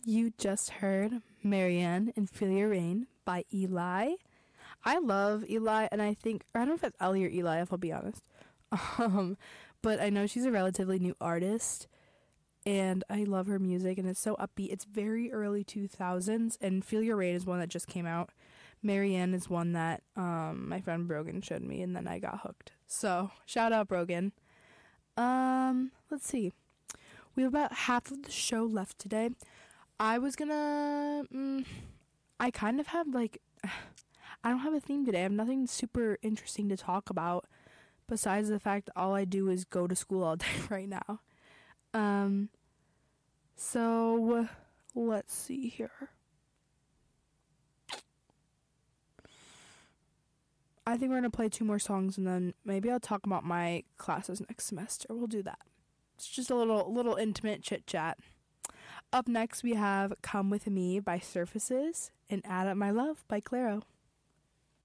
You just heard Marianne and Feel Your Rain by Eli. I love Eli, and I don't know if it's Ellie or Eli, if I'll be honest. But I know she's a relatively new artist, and I love her music, and it's so upbeat. It's very early 2000s, and Feel Your Rain is one that just came out. Marianne is one that my friend Brogan showed me, and then I got hooked. So, shout out Brogan. Let's see. We have about half of the show left today. I kind of have, I don't have a theme today. I have nothing super interesting to talk about besides the fact all I do is go to school all day right now. So, let's see here. I think we're going to play 2 more songs, and then maybe I'll talk about my classes next semester. We'll do that. It's just a little intimate chit-chat. Up next, we have Come With Me by Surfaces and Add Up My Love by Clairo.